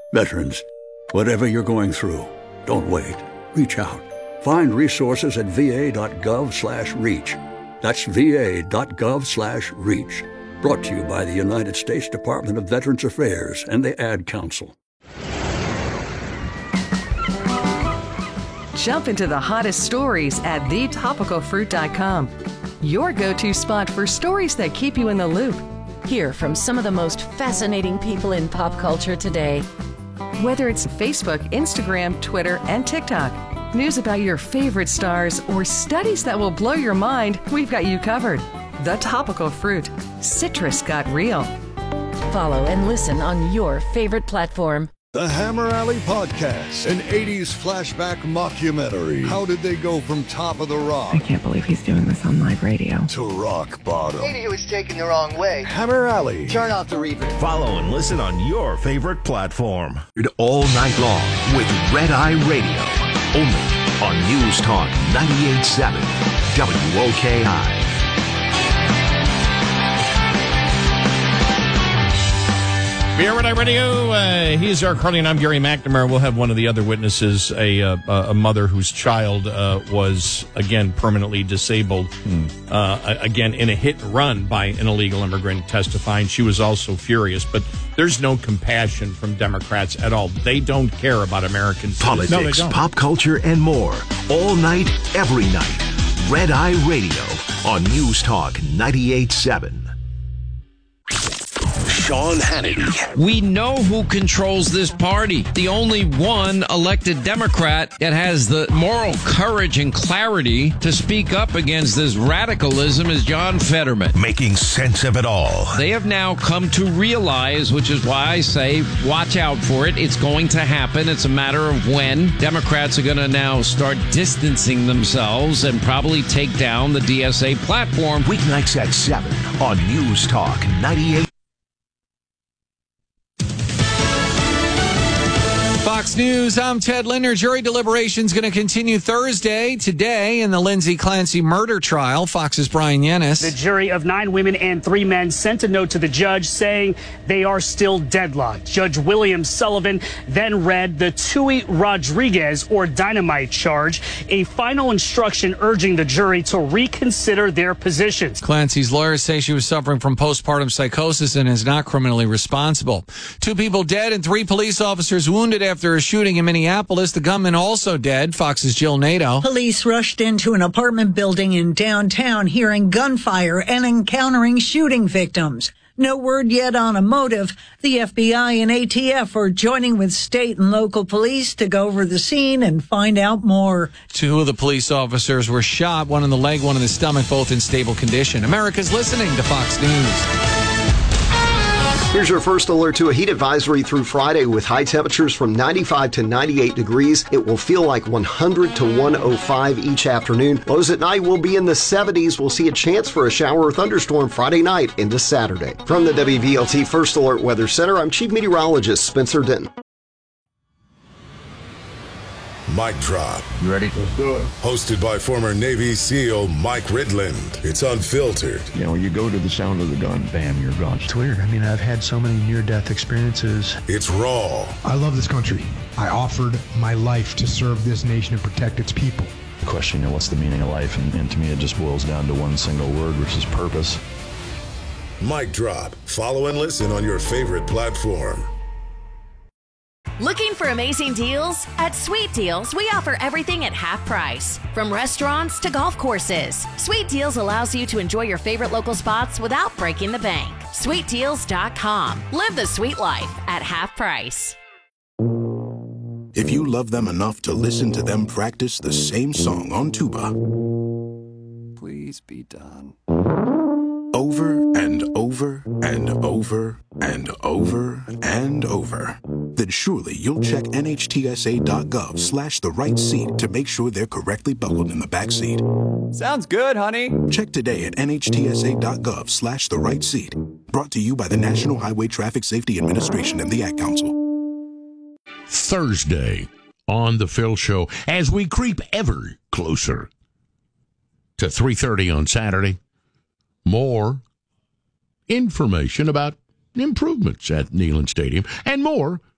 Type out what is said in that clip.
Veterans, whatever you're going through, don't wait. Reach out. Find resources at va.gov/reach. That's va.gov/reach. Brought to you by the United States Department of Veterans Affairs and the Ad Council. Jump into the hottest stories at thetopicalfruit.com. Your go-to spot for stories that keep you in the loop. Hear from some of the most fascinating people in pop culture today. Whether it's Facebook, Instagram, Twitter, and TikTok, news about your favorite stars, or studies that will blow your mind, we've got you covered. The Topical Fruit. Citrus got real. Follow and listen on your favorite platform. The Hammer Alley Podcast, an 80s flashback mockumentary. How did they go from top of the rock? I can't believe he's doing this on live radio. To rock bottom. Maybe he was taken the wrong way. Hammer Alley. Turn off the reverb. Follow and listen on your favorite platform. All night long with Red Eye Radio. Only on News Talk 98.7 WOKI. Here at Radio, he's our Carly, and I'm Gary McNamara. We'll have one of the other witnesses, a mother whose child was, again, permanently disabled, again, in a hit and run by an illegal immigrant testifying. She was also furious, but there's no compassion from Democrats at all. They don't care about American citizens. Politics, pop culture, and more. All night, every night. Red Eye Radio on News Talk 98.7. Sean Hannity. We know who controls this party. The only one elected Democrat that has the moral courage and clarity to speak up against this radicalism is John Fetterman. Making sense of it all. They have now come to realize, which is why I say watch out for it. It's going to happen. It's a matter of when. Democrats are going to now start distancing themselves and probably take down the DSA platform. Weeknights at 7 on News Talk 98. Fox News, I'm Ted Linder. Jury deliberations going to continue Thursday, today, in the Lindsay Clancy murder trial. Fox's Brian Yennis. The jury of 9 women and 3 men sent a note to the judge saying they are still deadlocked. Judge William Sullivan then read the Tui Rodriguez or dynamite charge, a final instruction urging the jury to reconsider their positions. Clancy's lawyers say she was suffering from postpartum psychosis and is not criminally responsible. 2 people dead and 3 police officers wounded after a shooting in Minneapolis. The gunman also dead. Fox's Jill Nato. Police rushed into an apartment building in downtown, hearing gunfire and encountering shooting victims. No word yet on a motive. The FBI and ATF are joining with state and local police to go over the scene and find out more. 2 of the police officers were shot, one in the leg, one in the stomach, both in stable condition. America's listening to Fox News. Here's your first alert to a heat advisory through Friday with high temperatures from 95 to 98 degrees. It will feel like 100 to 105 each afternoon. Lows at night will be in the 70s. We'll see a chance for a shower or thunderstorm Friday night into Saturday. From the WVLT First Alert Weather Center, I'm Chief Meteorologist Spencer Denton. Mic Drop. You ready? Let's do it. Hosted by former Navy SEAL Mike Ridland. It's unfiltered. You know, you go to the sound of the gun, bam, you're gone. It's weird. I mean, I've had so many near-death experiences. It's raw. I love this country. I offered my life to serve this nation and protect its people. The question, what's the meaning of life? And to me, it just boils down to one single word, which is purpose. Mic Drop. Follow and listen on your favorite platform. Looking for amazing deals? At Sweet Deals, we offer everything at half price. From restaurants to golf courses, Sweet Deals allows you to enjoy your favorite local spots without breaking the bank. SweetDeals.com. Live the sweet life at half price. If you love them enough to listen to them practice the same song on tuba, please be done. Over and over and over and over and over, then surely you'll check NHTSA.gov/the right seat to make sure they're correctly buckled in the back seat. Sounds good, honey. Check today at NHTSA.gov/the right seat. Brought to you by the National Highway Traffic Safety Administration and the Ad Council. Thursday on The Phil Show, as we creep ever closer to 3:30 on Saturday. More information about improvements at Neyland Stadium and more